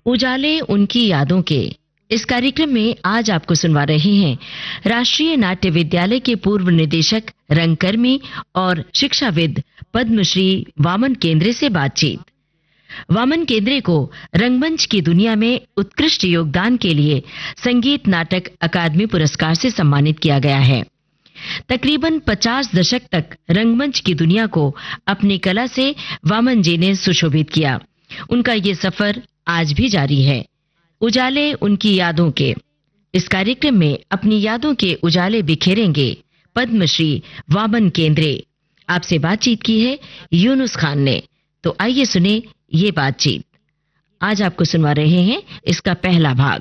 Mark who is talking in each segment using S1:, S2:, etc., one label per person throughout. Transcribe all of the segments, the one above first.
S1: उजाले उनकी यादों के इस कार्यक्रम में आज आपको सुनवा रहे हैं राष्ट्रीय नाट्य विद्यालय के पूर्व निदेशक, रंगकर्मी और शिक्षाविद पद्मश्री वामन केंद्रे से बातचीत। वामन केंद्रे को रंगमंच की दुनिया में उत्कृष्ट योगदान के लिए संगीत नाटक अकादमी पुरस्कार से सम्मानित किया गया है। तकरीबन 50 दशक तक रंगमंच की दुनिया को अपनी कला से वामन जी ने सुशोभित किया। उनका ये सफर आज भी जारी है। उजाले उनकी यादों के इस कार्यक्रम में अपनी यादों के उजाले बिखेरेंगे पद्मश्री वामन केंद्रे। आपसे बातचीत की है यूनुस खान ने। तो आइए सुने ये बातचीत। आज आपको सुनवा रहे हैं इसका पहला भाग।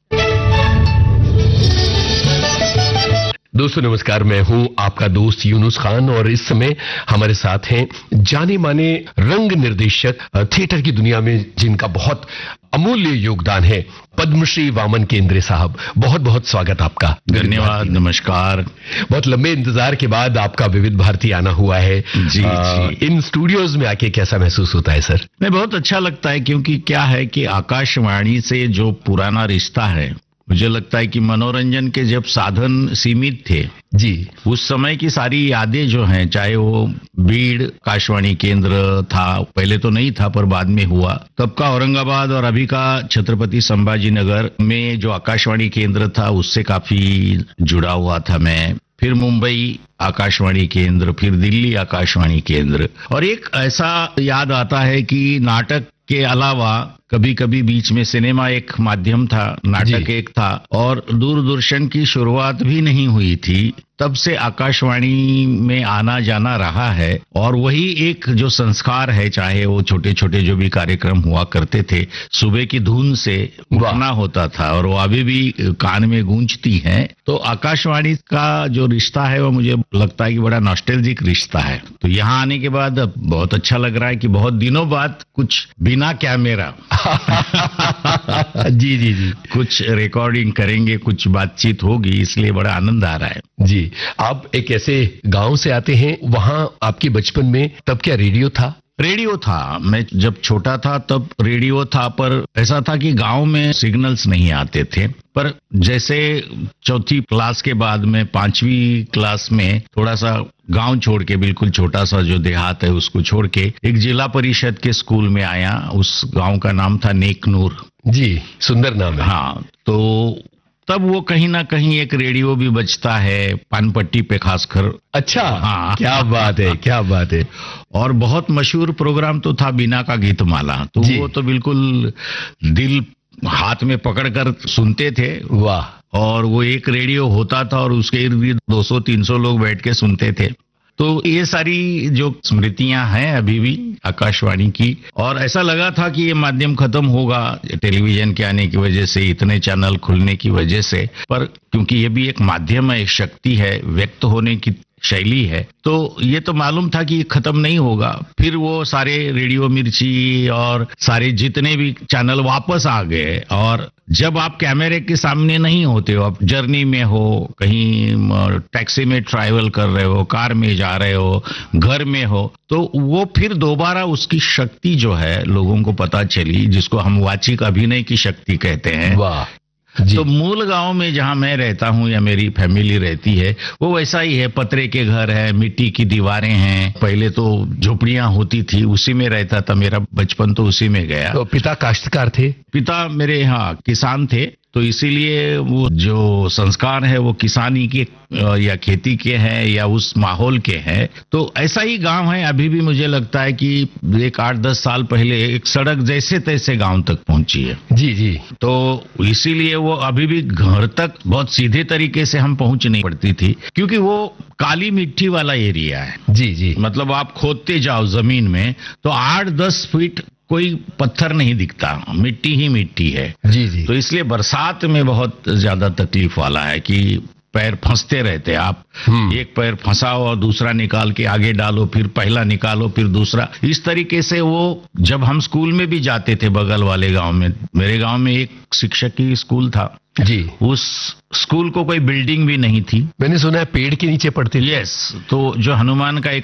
S2: दोस्तों नमस्कार, मैं हूं आपका दोस्त यूनुस खान और इस समय हमारे साथ हैं जाने माने रंग निर्देशक, थिएटर की दुनिया में जिनका बहुत अमूल्य योगदान है, पद्मश्री वामन केंद्रे साहब। बहुत बहुत स्वागत आपका।
S3: धन्यवाद, नमस्कार।
S2: बहुत लंबे इंतजार के बाद आपका विविध भारती आना हुआ है।
S3: जी।
S2: इन स्टूडियोज में आके कैसा महसूस होता है सर?
S3: मैं बहुत अच्छा लगता है, क्योंकि क्या है कि आकाशवाणी से जो पुराना रिश्ता है, मुझे लगता है कि मनोरंजन के जब साधन सीमित थे
S2: जी,
S3: उस समय की सारी यादें जो हैं, चाहे वो बीड़ आकाशवाणी केंद्र था, पहले तो नहीं था पर बाद में हुआ, तब का औरंगाबाद और अभी का छत्रपति संभाजी नगर में जो आकाशवाणी केंद्र था उससे काफी जुड़ा हुआ था मैं। फिर मुंबई आकाशवाणी केंद्र, फिर दिल्ली आकाशवाणी केंद्र। और एक ऐसा याद आता है कि नाटक के अलावा कभी कभी बीच में सिनेमा एक माध्यम था, नाटक एक था, और दूरदर्शन की शुरुआत भी नहीं हुई थी, तब से आकाशवाणी में आना जाना रहा है। और वही एक जो संस्कार है, चाहे वो छोटे छोटे जो भी कार्यक्रम हुआ करते थे, सुबह की धुन से उठना होता था और वो अभी भी कान में गूंजती है। तो आकाशवाणी का जो रिश्ता है वो मुझे लगता है कि बड़ा नॉस्टैल्जिक रिश्ता है। तो यहाँ आने के बाद बहुत अच्छा लग रहा है कि बहुत दिनों बाद कुछ बिना कैमरा
S2: जी जी जी,
S3: कुछ रिकॉर्डिंग करेंगे, कुछ बातचीत होगी, इसलिए बड़ा आनंद आ रहा है।
S2: जी, आप एक ऐसे गांव से आते हैं, वहां आपके बचपन में तब क्या रेडियो था?
S3: रेडियो था। मैं जब छोटा था तब रेडियो था, पर ऐसा था कि गांव में सिग्नल्स नहीं आते थे। पर जैसे चौथी क्लास के बाद में 5वीं क्लास में थोड़ा सा गांव छोड़ के, बिल्कुल छोटा सा जो देहात है उसको छोड़ के एक जिला परिषद के स्कूल में आया। उस गांव का नाम था नेकनूर।
S2: जी, सुंदर नाम है।
S3: हाँ, तो तब वो कहीं ना कहीं एक रेडियो भी बजता है, पानपट्टी पे खासकर।
S2: अच्छा,
S3: हाँ,
S2: क्या बात है, क्या बात है।
S3: और बहुत मशहूर प्रोग्राम तो था बीना का गीतमाला। तो वो तो बिल्कुल दिल हाथ में पकड़कर सुनते थे।
S2: वाह।
S3: और वो एक रेडियो होता था और उसके इर्द गिर्द 200-300 लोग बैठ के सुनते थे। तो ये सारी जो स्मृतियां हैं अभी भी आकाशवाणी की। और ऐसा लगा था कि ये माध्यम खत्म होगा टेलीविजन के आने की वजह से, इतने चैनल खुलने की वजह से, पर क्योंकि ये भी एक माध्यम है, एक शक्ति है, व्यक्त होने की शैली है, तो ये तो मालूम था कि ये खत्म नहीं होगा। फिर वो सारे रेडियो मिर्ची और सारे जितने भी चैनल वापस आ गए। और जब आप कैमरे के सामने नहीं होते हो, आप जर्नी में हो, कहीं टैक्सी में ट्रैवल कर रहे हो, कार में जा रहे हो, घर में हो, तो वो फिर दोबारा उसकी शक्ति जो है लोगों को पता चली, जिसको हम वाचिक अभिनय की शक्ति कहते हैं।
S2: वाह।
S3: तो मूल गांव में जहां मैं रहता हूं या मेरी फैमिली रहती है, वो वैसा ही है। पतरे के घर है, मिट्टी की दीवारें हैं। पहले तो झोपड़ियां होती थी, उसी में रहता था। मेरा बचपन तो उसी में गया।
S2: तो पिता काश्तकार थे?
S3: पिता मेरे किसान थे। तो इसीलिए वो जो संस्कार है वो किसानी के या खेती के हैं या उस माहौल के हैं। तो ऐसा ही गांव है। अभी भी मुझे लगता है कि एक 8-10 साल पहले एक सड़क जैसे तैसे गांव तक पहुंची है।
S2: जी जी।
S3: तो इसीलिए वो अभी भी घर तक बहुत सीधे तरीके से हम पहुंच नहीं पड़ती थी, क्योंकि वो काली मिट्टी वाला एरिया है।
S2: जी जी।
S3: मतलब आप खोदते जाओ जमीन में तो 8-10 फीट कोई पत्थर नहीं दिखता, मिट्टी ही मिट्टी है।
S2: जी जी।
S3: तो इसलिए बरसात में बहुत ज्यादा तकलीफ वाला है कि पैर फंसते रहते। आप एक पैर फंसाओ और दूसरा निकाल के आगे डालो, फिर पहला निकालो, फिर दूसरा। इस तरीके से वो, जब हम स्कूल में भी जाते थे बगल वाले गांव में, मेरे गांव में एक शिक्षक की स्कूल था
S2: जी।
S3: उस स्कूल को कोई बिल्डिंग भी नहीं थी।
S2: मैंने सुना है पेड़ के नीचे पढ़ते थे।
S3: यस। तो जो हनुमान का एक